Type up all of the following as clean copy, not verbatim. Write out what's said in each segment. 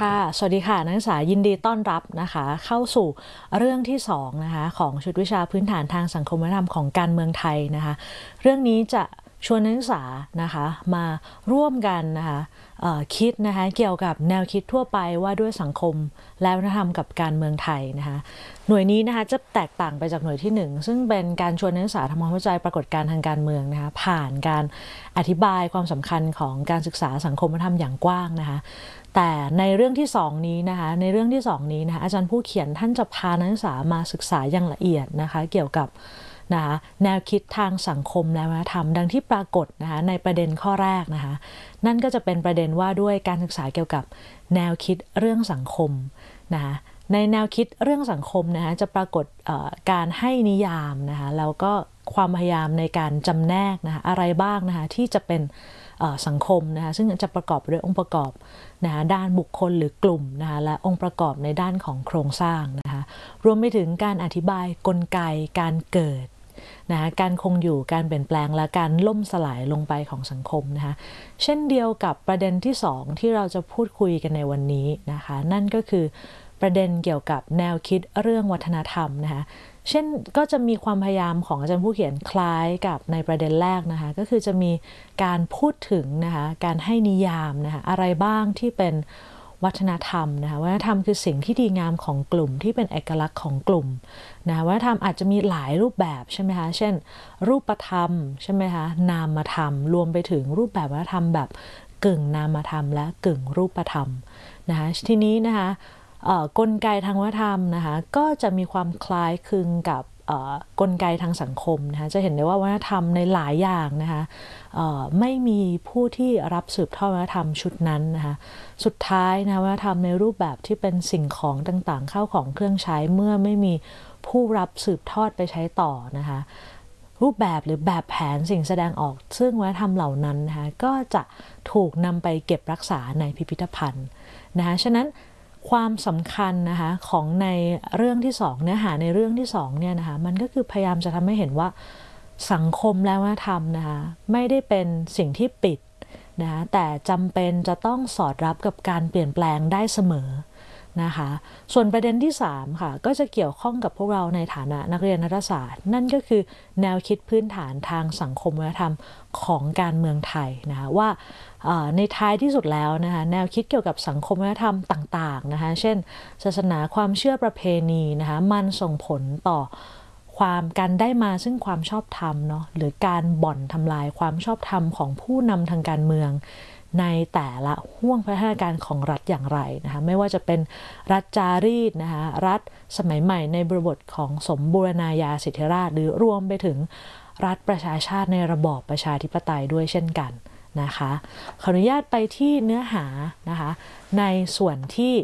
ค่ะสวัสดีค่ะนักศึกษายินดีต้อนรับนะคะเข้าสู่เรื่องที่2นะคะของชุดวิชาพื้นฐานทางสังคมวัฒนธรรมของการเมืองไทยนะคะเรื่องนี้จะชวนนักศึกษานะคะมาร่วมกันนะคะคิดนะคะเกี่ยวกับแนวคิดทั่วไปว่าด้วยสังคมและวัฒนธรรมกับการเมืองไทยนะคะหน่วยนี้นะคะจะแตกต่างไปจากหน่วยที่1ซึ่งเป็นการชวนนักศึกษาทำความเข้าใจปรากฏการณ์ทางการเมืองนะคะผ่านการอธิบายความสำคัญของการศึกษาสังคมวัฒนธรรมอย่างกว้างนะคะแต่ในเรื่องที่2นี้นะคะในเรื่องที่2นี้นะคะอาจารย์ผู้เขียนท่านจะพานักศึกษามาศึกษาอย่างละเอียดนะคะเกี่ยวกับนะคะแนวคิดทางสังคมและวัฒนธรรมดังที่ปรากฏนะคะในประเด็นข้อแรกนะคะนั่นก็จะเป็นประเด็นว่าด้วยการศึกษาเกี่ยวกับแนวคิดเรื่องสังคมนะคะในแนวคิดเรื่องสังคมนะคะจะปรากฏการให้นิยามนะคะแล้วก็ความพยายามในการจำแนกนะคะอะไรบ้างนะคะที่จะเป็นสังคมนะคะซึ่งจะประกอบด้วยองค์ประกอบนะคะด้านบุคคลหรือกลุ่มนะคะและองค์ประกอบในด้านของโครงสร้างนะคะรวมไปถึงการอธิบายกลไกการเกิดนะคะการคงอยู่การเปลี่ยนแปลงและการล่มสลายลงไปของสังคมนะคะเช่นเดียวกับประเด็นที่2ที่เราจะพูดคุยกันในวันนี้นะคะนั่นก็คือประเด็นเกี่ยวกับแนวคิดเรื่องวัฒนธรรมนะคะเช่นก็จะมีความพยายามของอาจารย์ผู้เขียนคล้ายกับในประเด็นแรกนะคะก็คือจะมีการพูดถึงนะคะการให้นิยามนะคะอะไรบ้างที่เป็นวัฒนธรรมนะคะวัฒนธรรมคือสิ่งที่ดีงามของกลุ่มที่เป็นเอกลักษณ์ของกลุ่มนะวัฒนธรรมอาจจะมีหลายรูปแบบใช่ไหมคะเช่นรูปธรรมใช่ไหมคะนามธรรมรวมไปถึงรูปแบบวัฒนธรรมแบบกึ่งนามธรรมและกึ่งรูปธรรมนะคะทีนี้นะคะกลไกทางวัฒนธรรมนะคะก็จะมีความคล้ายคลึงกับกลไกทางสังคมนะคะจะเห็นได้ว่าวัฒนธรรมในหลายอย่างนะคะไม่มีผู้ที่รับสืบทอดวัฒนธรรมชุดนั้นนะคะสุดท้ายนะวัฒนธรรมในรูปแบบที่เป็นสิ่งของต่างๆเข้าของเครื่องใช้เมื่อไม่มีผู้รับสืบทอดไปใช้ต่อนะคะรูปแบบหรือแบบแผนสิ่งแสดงออกซึ่งวัฒนธรรมเหล่านั้นนะคะก็จะถูกนำไปเก็บรักษาในพิพิธภัณฑ์นะคะฉะนั้นความสำคัญนะคะของในเรื่องที่2เนื้อหาในเรื่องที่2เนี่ยนะคะมันก็คือพยายามจะทำให้เห็นว่าสังคมและวัฒนธรรมนะคะไม่ได้เป็นสิ่งที่ปิดนะคะแต่จำเป็นจะต้องสอดรับกับการเปลี่ยนแปลงได้เสมอนะคะส่วนประเด็นที่3ค่ะก็จะเกี่ยวข้องกับพวกเราในฐานะนักเรียนรัฐศาสตร์นั่นก็คือแนวคิดพื้นฐานทางสังคมวัฒนธรรมของการเมืองไทยนะคะว่าในท้ายที่สุดแล้วนะคะแนวคิดเกี่ยวกับสังคมวัฒนธรรมต่างๆนะคะเช่นศาสนาความเชื่อประเพณีนะคะมันส่งผลต่อการได้มาซึ่งความชอบธรรมเนาะหรือการบ่อนทำลายความชอบธรรมของผู้นำทางการเมืองในแต่ละห่วงพัฒนาการของรัฐอย่างไรนะคะไม่ว่าจะเป็นรัฐจารีตนะคะรัฐสมัยใหม่ในบริบทของสมบูรณาญาสิทธิราชย์หรือรวมไปถึงรัฐประชาชาติในระบอบประชาธิปไตยด้วยเช่นกันนะคะขออนุญาตไปที่เนื้อหานะคะในส่วนที่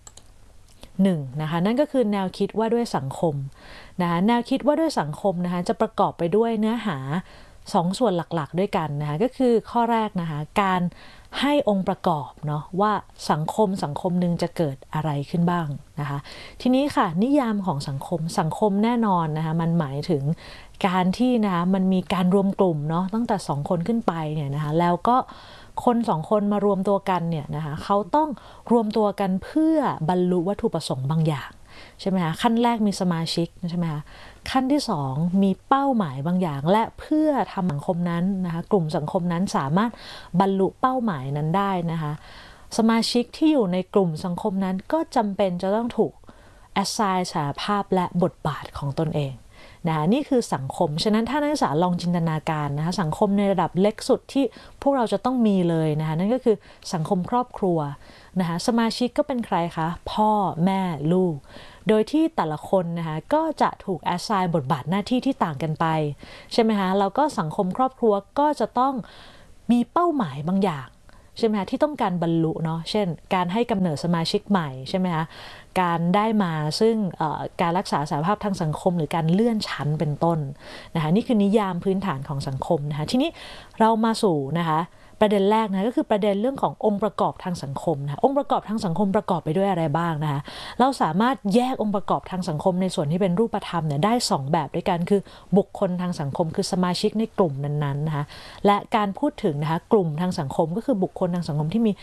1นะคะนั่นก็คือแนวคิดว่าด้วยสังคมนะคะแนวคิดว่าด้วยสังคมนะคะจะประกอบไปด้วยเนื้อหา2ส่วนหลักๆด้วยกันนะคะก็คือข้อแรกนะคะการให้องค์ประกอบเนาะว่าสังคมหนึ่งจะเกิดอะไรขึ้นบ้างนะคะทีนี้ค่ะนิยามของสังคมแน่นอนนะคะมันหมายถึงการที่นะคะมันมีการรวมกลุ่มเนาะตั้งแต่2คนขึ้นไปเนี่ยนะคะแล้วก็คน2คนมารวมตัวกันเนี่ยนะคะเขาต้องรวมตัวกันเพื่อบรรลุวัตถุประสงค์บางอย่างใช่ไหมคะขั้นแรกมีสมาชิกใช่ไหมคะขั้นที่2มีเป้าหมายบางอย่างและเพื่อทำสังคมนั้นนะคะกลุ่มสังคมนั้นสามารถบรรลุเป้าหมายนั้นได้นะคะสมาชิกที่อยู่ในกลุ่มสังคมนั้นก็จำเป็นจะต้องถูก assign สถาภาพและบทบาทของตนเองนะนี่คือสังคมฉะนั้นถ้านักศึกษาลองจินตนาการนะคะสังคมในระดับเล็กสุดที่พวกเราจะต้องมีเลยนะคะนั่นก็คือสังคมครอบครัวนะคะสมาชิกก็เป็นใครคะพ่อแม่ลูกโดยที่แต่ละคนนะคะก็จะถูก assign บทบาทหน้าที่ที่ต่างกันไปใช่ไหมคะแล้วก็สังคมครอบครัวก็จะต้องมีเป้าหมายบางอย่างใช่ไหมคะที่ต้องการบรรลุเนาะเช่นการให้กำเนิดสมาชิกใหม่ใช่ไหมคะการได้มาซึ่งการรักษาสหภาพทางสังคมหรือการเลื่อนชั้นเป็นต้นนะคะนี่คือนิยามพื้นฐานของสังคมนะคะทีนี้เรามาสู่นะคะประเด็นแรกนะก็คือประเด็นเรื่องขององค์ประกอบทางสังคมนะองค์ประกอบทางสังคมประกอบไปด้วยอะไรบ้างนะคะเราสามารถแยกองค์ประกอบทางสังคมในส่วนที่เป็นรูปธรรมเนี่ยได้2แบบด้วยกันคือบุคคลทางสังคมคือสมาชิกในกลุ่มนั้นๆนะคะและการพูดถึงนะคะกลุ่มทางสังคมก็คือบุคคลทางสังคมที่มี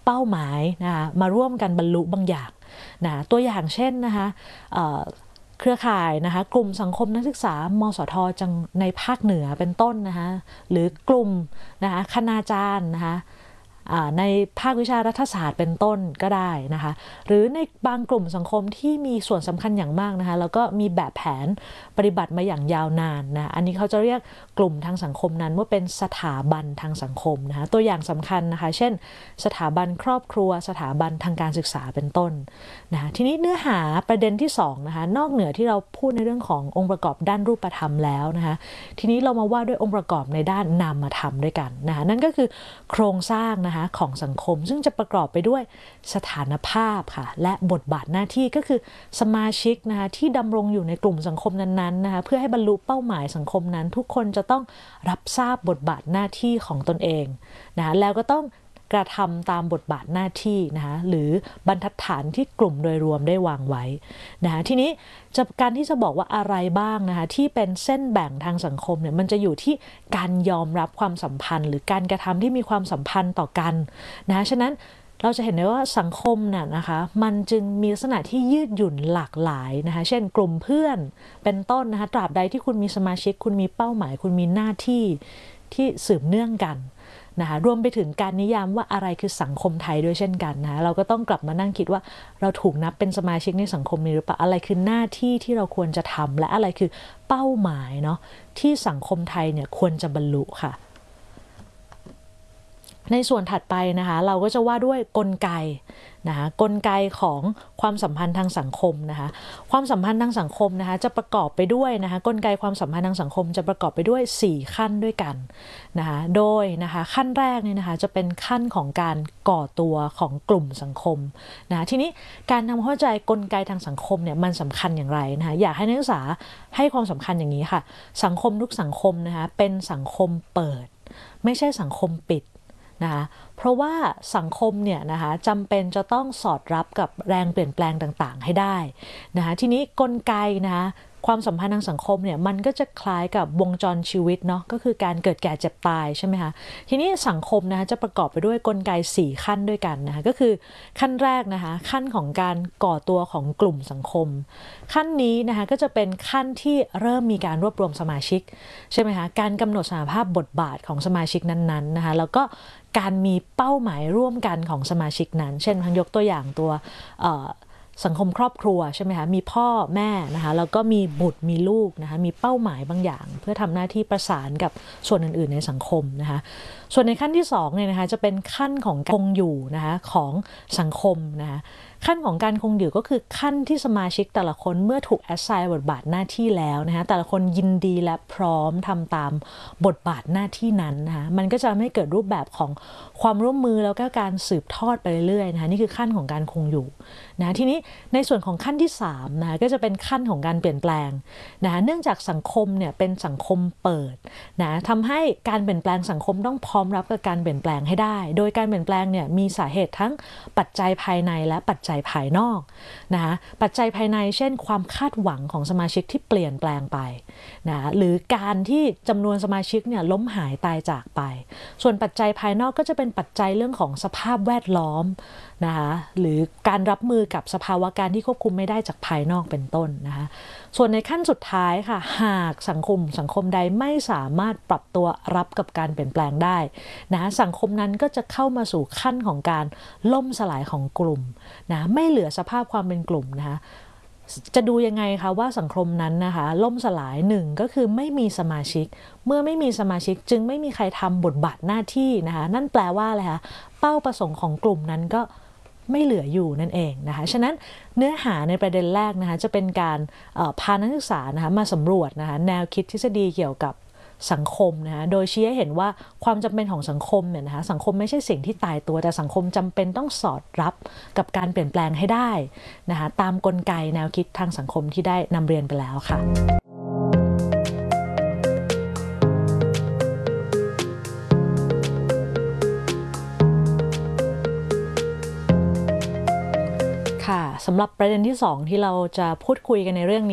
เป้าหมายนะคะมาร่วมกันบรรลุบางอย่างนะตัวอย่างเช่นนะคะเครือข่ายนะคะกลุ่มสังคมนักศึกษามสทจังในภาคเหนือเป็นต้นนะคะหรือกลุ่มนะคะคณาจารย์นะคะในภาควิชารัฐศาสตร์เป็นต้นก็ได้นะคะหรือในบางกลุ่มสังคมที่มีส่วนสำคัญอย่างมากนะคะแล้วก็มีแบบแผนปฏิบัติมาอย่างยาวนานนะอันนี้เขาจะเรียกกลุ่มทางสังคมนั้นว่าเป็นสถาบันทางสังคมนะคะตัวอย่างสำคัญนะคะเช่นสถาบันครอบครัวสถาบันทางการศึกษาเป็นต้นนะคะทีนี้เนื้อหาประเด็นที่2นะคะนอกเหนือที่เราพูดในเรื่องขององค์ประกอบด้านรูปธรรมแล้วนะคะทีนี้เรามาว่าด้วยองค์ประกอบในด้านนามธรรมด้วยกันนะคะนั่นก็คือโครงสร้างนะคะของสังคมซึ่งจะประกอบไปด้วยสถานภาพค่ะและบทบาทหน้าที่ก็คือสมาชิกนะคะที่ดำรงอยู่ในกลุ่มสังคมนั้นๆนะคะเพื่อให้บรรลุเป้าหมายสังคมนั้นทุกคนจะต้องรับทราบบทบาทหน้าที่ของตนเองนะคะแล้วก็ต้องกระทำตามบทบาทหน้าที่นะคะหรือบรรทัดฐานที่กลุ่มโดยรวมได้วางไว้นะคะทีนี้การที่จะบอกว่าอะไรบ้างนะคะที่เป็นเส้นแบ่งทางสังคมเนี่ยมันจะอยู่ที่การยอมรับความสัมพันธ์หรือการกระทำที่มีความสัมพันธ์ต่อกันนะฉะนั้นเราจะเห็นได้ว่าสังคมน่ะนะคะมันจึงมีลักษณะที่ยืดหยุ่นหลากหลายนะคะเช่นกลุ่มเพื่อนเป็นต้นนะคะตราบใดที่คุณมีสมาชิกคุณมีเป้าหมายคุณมีหน้าที่ที่สืบเนื่องกันนะคะรวมไปถึงการนิยามว่าอะไรคือสังคมไทยด้วยเช่นกันนะเราก็ต้องกลับมานั่งคิดว่าเราถูกนับเป็นสมาชิกในสังคมนี้หรือเปล่าอะไรคือหน้าที่ที่เราควรจะทำและอะไรคือเป้าหมายเนาะที่สังคมไทยเนี่ยควรจะบรรลุค่ะในส่วนถัดไปนะคะเราก็จะว่าด้วยกลไกนะคะกลไกของความสัมพันธ์ทางสังคมนะคะความสัมพันธ์ทางสังคมนะคะจะประกอบไปด้วยนะคะกลไกความสัมพันธ์ทางสังคมจะประกอบไปด้วย4ขั้นด้วยกันนะคะโดยนะคะขั้นแรกเนี่ยนะคะจะเป็นขั้นของการก่อตัวของกลุ่มสังคมนะทีนี้การทำเข้าใจกลไกทางสังคมเนี่ยมันสำคัญอย่างไรนะคะอยากให้นักศึกษาให้ความสำคัญอย่างนี้ค่ะสังคมทุกสังคมนะคะเป็นสังคมเปิดไม่ใช่สังคมปิดนะคะเพราะว่าสังคมเนี่ยนะคะจำเป็นจะต้องสอดรับกับแรงเปลี่ยนแปลงต่างๆให้ได้นะคะทีนี้กลไกนะคะความสัมพันธ์ทางสังคมเนี่ยมันก็จะคล้ายกับวงจรชีวิตเนาะก็คือการเกิดแก่เจ็บตายใช่ไหมคะทีนี้สังคมนะคะจะประกอบไปด้วยกลไก4ขั้นด้วยกันนะคะก็คือขั้นแรกนะคะขั้นของการก่อตัวของกลุ่มสังคมขั้นนี้นะคะก็จะเป็นขั้นที่เริ่มมีการรวบรวมสมาชิกใช่ไหมคะการกำหนดสถาภาพบทบาทของสมาชิกนั้นๆนะคะแล้วก็การมีเป้าหมายร่วมกันของสมาชิกนั้นเช่นยกตัวอย่างตัวสังคมครอบครัวใช่ไหมคะมีพ่อแม่นะคะแล้วก็มีบุตรมีลูกนะคะมีเป้าหมายบางอย่างเพื่อทำหน้าที่ประสานกับส่วนอื่นๆในสังคมนะคะส่วนในขั้นที่2เนี่ยนะคะจะเป็นขั้นของการคงอยู่นะคะของสังคมนะคะขั้นของการคงอยู่ก็คือขั้นที่สมาชิกแต่ละคนเมื่อถูกแอสไซน์บทบาทหน้าที่แล้วนะคะแต่ละคนยินดีและพร้อมทำตามบทบาทหน้าที่นั้นนะคะมันก็จะไม่เกิดรูปแบบของความร่วมมือแล้วก็การสืบทอดไปเรื่อยๆนะคะนี่คือขั้นของการคงอยู่นะทีนี้ในส่วนของขั้นที่3นะคะก็จะเป็นขั้นของการเปลี่ยนแปลงนะเนื่องจากสังคมเนี่ยเป็นสังคมเปิดนะทำให้การเปลี่ยนแปลงสังคมต้องพร้อมรับกับการเปลี่ยนแปลงให้ได้โดยการเปลี่ยนแปลงเนี่ยมีสาเหตุทั้งปัจจัยภายในและปัจจัยภายนอกนะคะปัจจัยภายในเช่นความคาดหวังของสมาชิกที่เปลี่ยนแปลงไปนะหรือการที่จำนวนสมาชิกเนี่ยล้มหายตายจากไปส่วนปัจจัยภายนอกก็จะเป็นปัจจัยเรื่องของสภาพแวดล้อมนะคะหรือการรับมือกับสภาวะการที่ควบคุมไม่ได้จากภายนอกเป็นต้นนะคะส่วนในขั้นสุดท้ายค่ะหากสังคมใดไม่สามารถปรับตัวรับกับการเปลี่ยนแปลงได้นะสังคมนั้นก็จะเข้ามาสู่ขั้นของการล่มสลายของกลุ่มนะไม่เหลือสภาพความเป็นกลุ่มนะคะจะดูยังไงคะว่าสังคมนั้นนะคะล่มสลาย1ก็คือไม่มีสมาชิกเมื่อไม่มีสมาชิกจึงไม่มีใครทำบทบาทหน้าที่นะคะนั่นแปลว่าอะไรคะเป้าประสงค์ของกลุ่มนั้นก็ไม่เหลืออยู่นั่นเองนะคะฉะนั้นเนื้อหาในประเด็นแรกนะคะจะเป็นการพานักศึกษานะคะมาสำรวจนะคะแนวคิดทฤษฎีเกี่ยวกับสังคมนะคะโดยชี้ให้เห็นว่าความจำเป็นของสังคมเนี่ยนะคะสังคมไม่ใช่สิ่งที่ตายตัวแต่สังคมจำเป็นต้องสอดรับกับการเปลี่ยนแปลงให้ได้นะคะตามกลไกแนวคิดทางสังคมที่ได้นำเรียนไปแล้วค่ะค่ะสำหรับประเด็นที่2ที่เราจะพูดคุยกันในเรื่องนี้